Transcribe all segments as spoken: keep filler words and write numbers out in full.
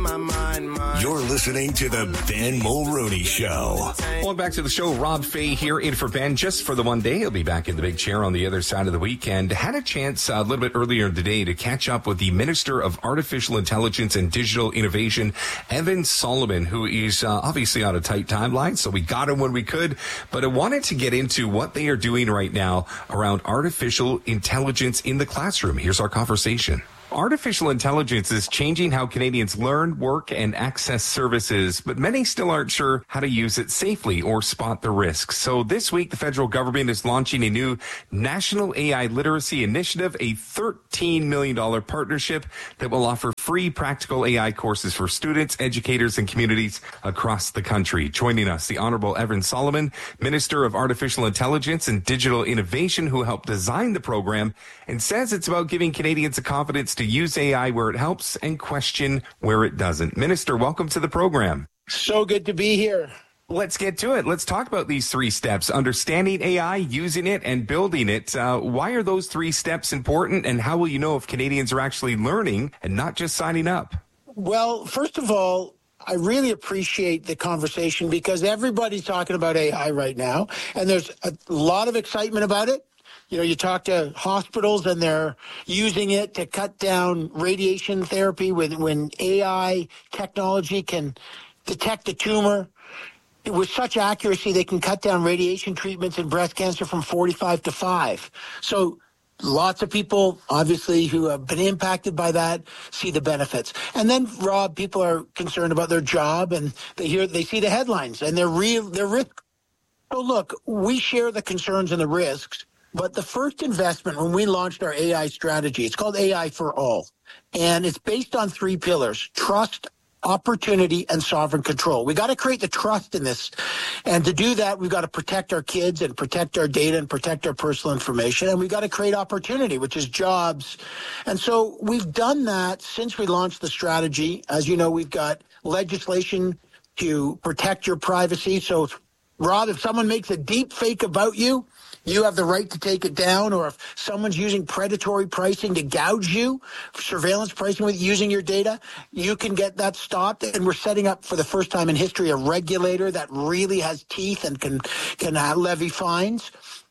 my mind, mind. You're listening to the Ben Mulroney Show. Welcome back to the show. Rob Fay here in for Ben just for the one day. He'll be back in the big chair on the other side of the weekend. Had a chance uh, a little bit earlier today to catch up with the Minister of Artificial Intelligence and Digital Innovation, Evan Solomon, who is uh, obviously on a tight timeline, so we got him when we could. But I wanted to get into what they are doing right now around artificial intelligence in the classroom. Here's our conversation. Artificial intelligence is changing how Canadians learn, work, and access services, but many still aren't sure how to use it safely or spot the risks. So this week, the federal government is launching a new National A I Literacy Initiative, a thirteen million dollars partnership that will offer free practical A I courses for students, educators, and communities across the country. Joining us, the Honorable Evan Solomon, Minister of Artificial Intelligence and Digital Innovation, who helped design the program and says it's about giving Canadians the confidence to use A I where it helps and question where it doesn't. Minister, welcome to the program. So good to be here. Let's get to it. Let's talk about these three steps: understanding A I, using it, and building it. Uh, why are those three steps important, and how will you know if Canadians are actually learning and not just signing up? Well, first of all, I really appreciate the conversation because everybody's talking about A I right now, and there's a lot of excitement about it. You know, you talk to hospitals and they're using it to cut down radiation therapy when, when A I technology can detect a tumor. With such accuracy, they can cut down radiation treatments in breast cancer from forty-five to five. So lots of people, obviously, who have been impacted by that see the benefits. And then, Rob, people are concerned about their job and they hear, they see the headlines and they're real, they're risk. So look, we share the concerns and the risks. But the first investment when we launched our A I strategy, it's called A I for All. And it's based on three pillars: trust, opportunity, and sovereign control. We got to create the trust in this. And to do that, we've got to protect our kids and protect our data and protect our personal information. And we've got to create opportunity, which is jobs. And so we've done that since we launched the strategy. As you know, we've got legislation to protect your privacy. So, Rob, if someone makes a deep fake about you, you have the right to take it down. Or if someone's using predatory pricing to gouge you, surveillance pricing with using your data, you can get that stopped. And we're setting up for the first time in history a regulator that really has teeth and can can uh, levy fines.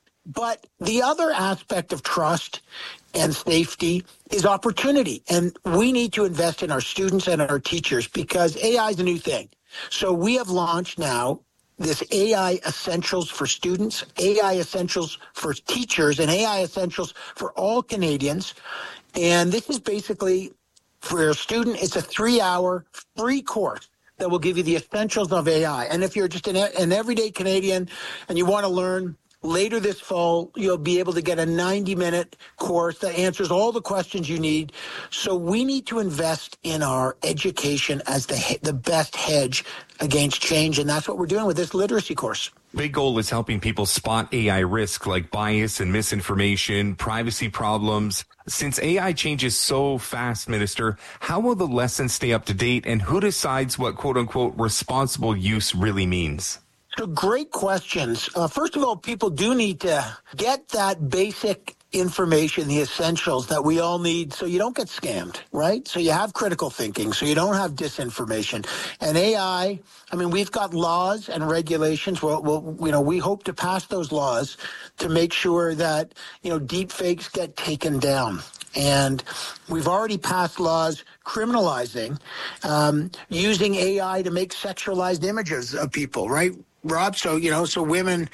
But the other aspect of trust and safety is opportunity. And we need to invest in our students and our teachers because A I is a new thing. So we have launched now this A I Essentials for students, A I Essentials for teachers, and A I Essentials for all Canadians. And this is basically, for a student, it's a three-hour free course that will give you the essentials of A I. And if you're just an, an everyday Canadian and you want to learn, later this fall, you'll be able to get a ninety-minute course that answers all the questions you need. So we need to invest in our education as the the best hedge against change, and that's what we're doing with this literacy course. Big goal is helping people spot A I risk like bias and misinformation, privacy problems. Since A I changes so fast, Minister, how will the lessons stay up to date, and who decides what quote-unquote responsible use really means? So great questions. Uh, first of all, people do need to get that basic information, the essentials that we all need so you don't get scammed, right? So you have critical thinking, so you don't have disinformation. And A I, I mean, we've got laws and regulations. Well, we'll, you know, we hope to pass those laws to make sure that, you know, deep fakes get taken down. And we've already passed laws criminalizing um, using A I to make sexualized images of people, right, Rob? So, you know, so women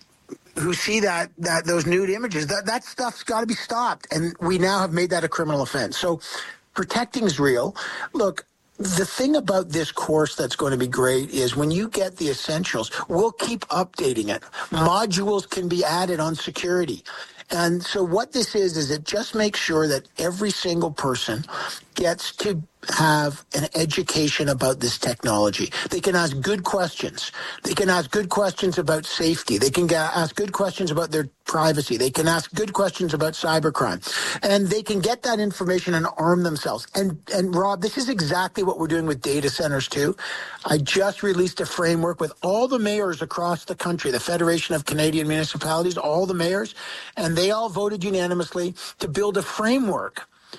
who see that, that those nude images, that, that stuff's got to be stopped. And we now have made that a criminal offense. So protecting is real. Look, the thing about this course that's going to be great is when you get the essentials, we'll keep updating it. Modules can be added on security. And so what this is, is it just makes sure that every single person gets to have an education about this technology. They can ask good questions. They can ask good questions about safety. They can ask good questions about their privacy. They can ask good questions about cybercrime. And they can get that information and arm themselves. And, and Rob, this is exactly what we're doing with data centers too. I just released a framework with all the mayors across the country, the Federation of Canadian Municipalities, all the mayors, and they all voted unanimously to build a framework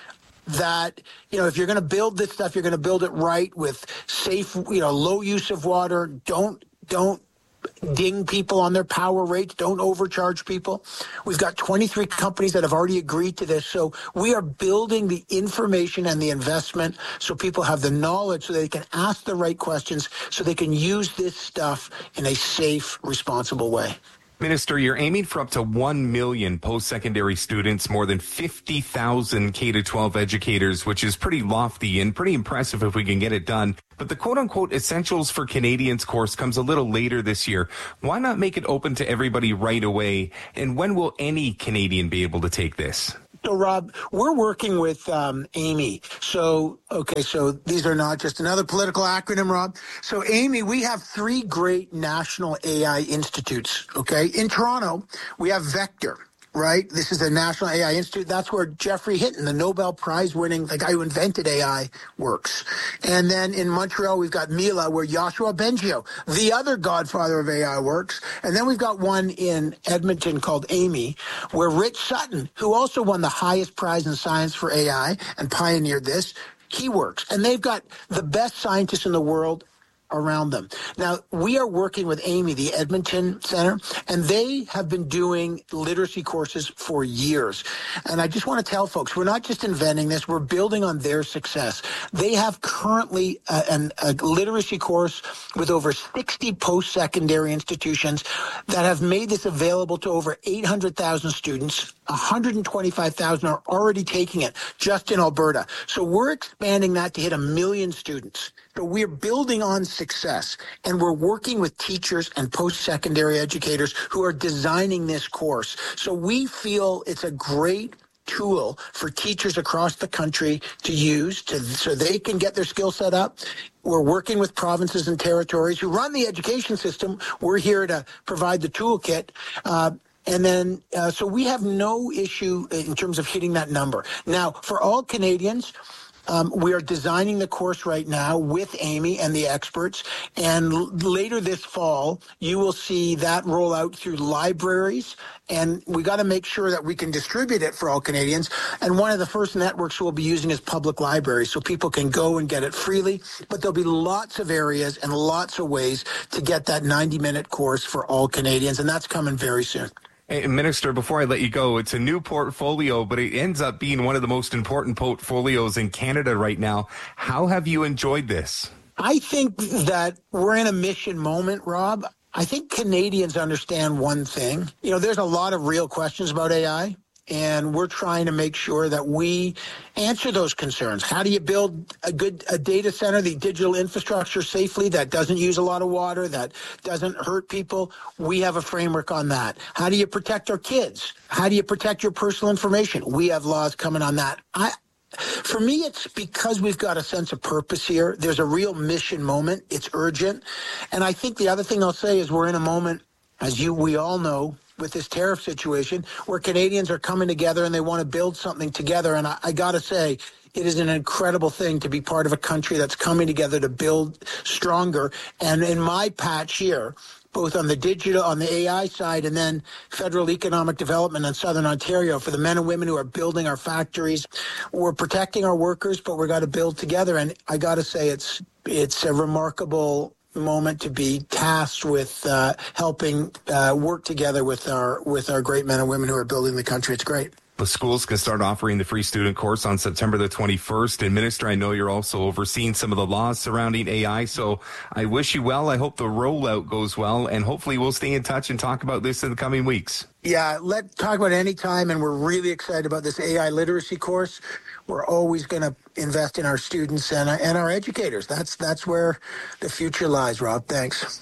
that, you know, if you're going to build this stuff, you're going to build it right with safe, you know, low use of water. Don't, don't ding people on their power rates. Don't overcharge people. We've got twenty-three companies that have already agreed to this. So we are building the information and the investment so people have the knowledge so they can ask the right questions so they can use this stuff in a safe, responsible way. Minister, you're aiming for up to one million post-secondary students, more than fifty thousand K to twelve educators, which is pretty lofty and pretty impressive if we can get it done. But the quote-unquote Essentials for Canadians course comes a little later this year. Why not make it open to everybody right away? And when will any Canadian be able to take this? So, Rob, we're working with um, A I M E. So, okay, so these are not just another political acronym, Rob. So, A I M E, we have three great national A I institutes, okay? In Toronto, we have Vector, right? This is a national A I institute. That's where Geoffrey Hinton, the Nobel Prize winning, the guy who invented A I, works. And then in Montreal, we've got Mila, where Yoshua Bengio, the other godfather of A I, works. And then we've got one in Edmonton called A I M E, where Rich Sutton, who also won the highest prize in science for A I and pioneered this, he works. And they've got the best scientists in the world around them. Now, we are working with A I M E, the Edmonton Center, and they have been doing literacy courses for years. And I just want to tell folks, we're not just inventing this, we're building on their success. They have currently a, an, a literacy course with over sixty post-secondary institutions that have made this available to over eight hundred thousand students. one hundred twenty-five thousand are already taking it just in Alberta. So we're expanding that to hit a million students. So we're building on success, and we're working with teachers and post-secondary educators who are designing this course. So we feel it's a great tool for teachers across the country to use to, so they can get their skill set up. We're working with provinces and territories who run the education system. We're here to provide the toolkit. Uh, And then, uh, so we have no issue in terms of hitting that number. Now, for all Canadians, um, we are designing the course right now with Amy and the experts. And l- later this fall, you will see that roll out through libraries. And we got to make sure that we can distribute it for all Canadians. And one of the first networks we'll be using is public libraries, so people can go and get it freely. But there'll be lots of areas and lots of ways to get that ninety-minute course for all Canadians. And that's coming very soon. Hey, Minister, before I let you go, it's a new portfolio, but it ends up being one of the most important portfolios in Canada right now. How have you enjoyed this? I think that we're in a mission moment, Rob. I think Canadians understand one thing. You know, there's a lot of real questions about A I, and we're trying to make sure that we answer those concerns. How do you build a good a data center, the digital infrastructure safely that doesn't use a lot of water, that doesn't hurt people? We have a framework on that. How do you protect our kids? How do you protect your personal information? We have laws coming on that. I, for me, it's because we've got a sense of purpose here. There's a real mission moment. It's urgent. And I think the other thing I'll say is we're in a moment, as you we all know, with this tariff situation, where Canadians are coming together and they want to build something together. And I, I got to say, it is an incredible thing to be part of a country that's coming together to build stronger. And in my patch here, both on the digital, on the A I side, and then federal economic development in Southern Ontario, for the men and women who are building our factories, we're protecting our workers, but we've got to build together. And I got to say, it's it's a remarkable moment to be tasked with uh, helping uh, work together with our with our great men and women who are building the country. It's great. The schools can start offering the free student course on September the twenty-first. And Minister, I know you're also overseeing some of the laws surrounding A I. So I wish you well. I hope the rollout goes well. And hopefully we'll stay in touch and talk about this in the coming weeks. Yeah, let's talk about it any time. And we're really excited about this A I literacy course. We're always going to invest in our students and, and our educators. That's, that's where the future lies, Rob. Thanks.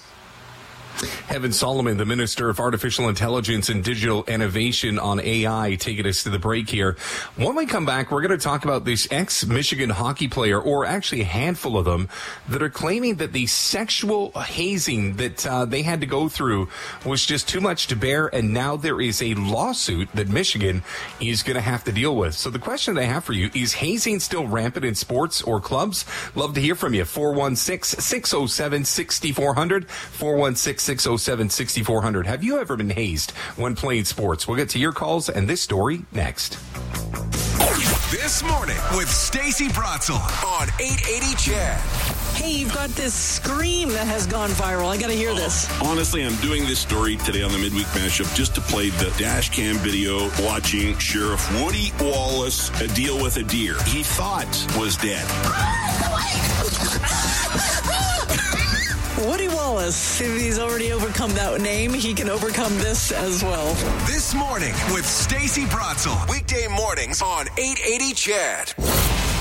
Evan Solomon, the Minister of Artificial Intelligence and Digital Innovation on A I, taking us to the break here. When we come back, we're going to talk about this ex-Michigan hockey player, or actually a handful of them, that are claiming that the sexual hazing that uh, they had to go through was just too much to bear, and now there is a lawsuit that Michigan is going to have to deal with. So the question I have for you, is hazing still rampant in sports or clubs? Love to hear from you. four one six, six oh seven, six four zero zero, four one six, six oh seven, six four zero zero. Have you ever been hazed when playing sports? We'll get to your calls and this story next. This Morning with Stacey Bratzel on eight eighty C H E D. Hey, you've got this scream that has gone viral. I got to hear this. Honestly, I'm doing this story today on the Midweek Mashup just to play the dash cam video watching Sheriff Woody Wallace deal with a deer he thought was dead. Woody Wallace, if he's already overcome that name, he can overcome this as well. This Morning with Stacey Bratzel. Weekday mornings on eight eighty C H E D.